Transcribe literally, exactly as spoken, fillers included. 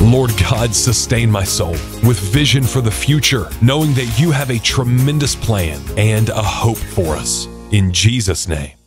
Lord God, sustain my soul with vision for the future, knowing that you have a tremendous plan and a hope for us. In Jesus' name.